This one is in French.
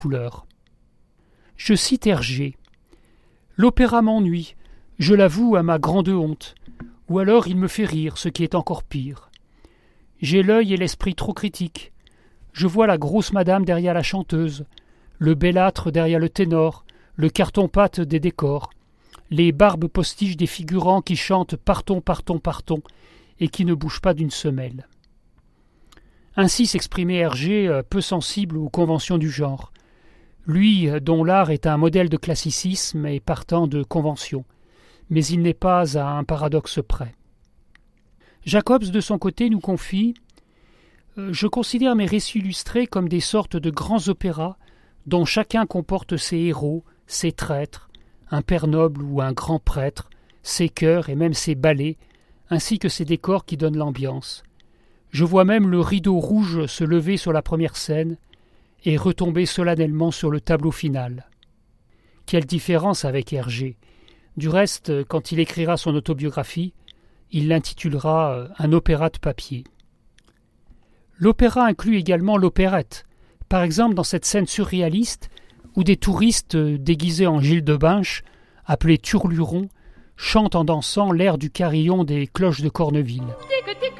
couleurs. Je cite Hergé. « L'opéra m'ennuie, je l'avoue à ma grande honte, ou alors il me fait rire, ce qui est encore pire. J'ai l'œil et l'esprit trop critiques. Je vois la grosse madame derrière la chanteuse, le bellâtre derrière le ténor, le carton-pâte des décors, les barbes postiches des figurants qui chantent « Partons, partons, partons » et qui ne bougent pas d'une semelle. » Ainsi s'exprimait Hergé, peu sensible aux conventions du genre. Lui, dont l'art est un modèle de classicisme et partant de conventions, mais il n'est pas à un paradoxe près. Jacobs, de son côté, nous confie « Je considère mes récits illustrés comme des sortes de grands opéras dont chacun comporte ses héros, ses traîtres, un père noble ou un grand prêtre, ses chœurs et même ses ballets, ainsi que ses décors qui donnent l'ambiance. Je vois même le rideau rouge se lever sur la première scène et retomber solennellement sur le tableau final. » Quelle différence avec Hergé. Du reste, quand il écrira son autobiographie, il l'intitulera « Un opéra de papier ». L'opéra inclut également l'opérette, par exemple dans cette scène surréaliste où des touristes déguisés en Gilles de Binche, appelés Turlurons, chantent en dansant l'air du carillon des cloches de Corneville.